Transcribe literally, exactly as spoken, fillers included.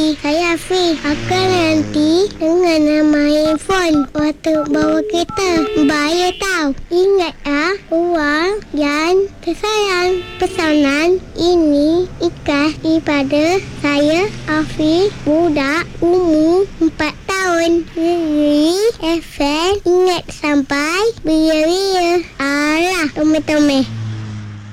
Hai, saya Afiq. Akan nanti dengan main phone waktu bawa kereta. Bahaya tau. Ingat ah, uang yang tersayang. Pesanan ini ikhlas daripada saya, Afiq, budak umur empat tahun. Jadi, F M ingat sampai beria-beria. Alah, tome-tome.